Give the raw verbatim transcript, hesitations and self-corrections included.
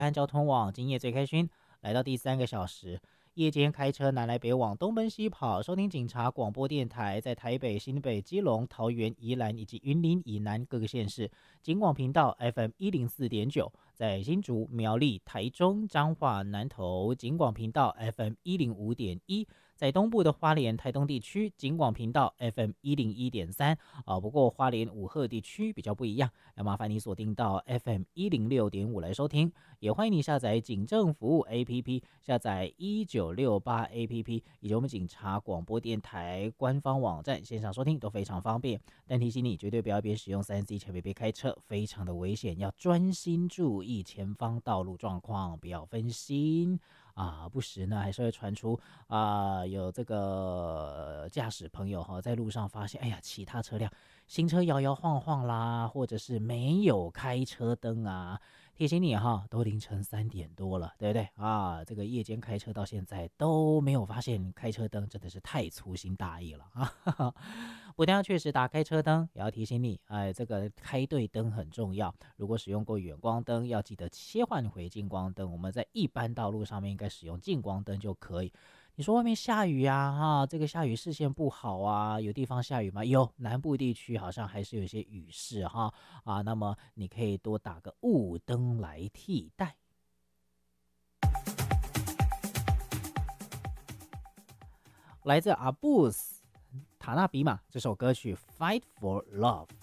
安交通网今夜最开心，来到第三个小时。夜间开车南来北往，东奔西跑，收听警察广播电台，在台北、新北、基隆、桃园、宜兰以及云林以南各个县市，警广频道 F M 一零四点九，在新竹、苗栗、台中、彰化、南投，警广频道 F M 一零五点一。在东部的花莲、台东地区，警广频道 F M 一零一点三啊。不过花莲武鹤地区比较不一样，要麻烦你锁定到 F M 一零六点五来收听。也欢迎你下载警政服务 A P P， 下载一九六八 A P P， 以及我们警察广播电台官方网站线上收听都非常方便。但提醒你，绝对不要边使用 三 C 设备边开车，非常的危险，要专心注意前方道路状况，不要分心。啊，不时呢还是会传出啊，有这个驾驶朋友哈，在路上发现，哎呀，其他车辆行车摇摇晃晃啦，或者是没有开车灯啊，提醒你哈，都凌晨三点多了，对不对啊？这个夜间开车到现在都没有发现开车灯，真的是太粗心大意了啊！不但要确实打开车灯，也要提醒你，哎，这个开对灯很重要。如果使用过远光灯，要记得切换回近光灯。我们在一般道路上面应该使用近光灯就可以。你说外面下雨啊，哈，这个下雨视线不好啊，有地方下雨吗？有，南部地区好像还是有一些雨势哈啊，那么你可以多打个雾灯来替代。来自阿布斯塔纳比马这首歌曲《Fight for Love》。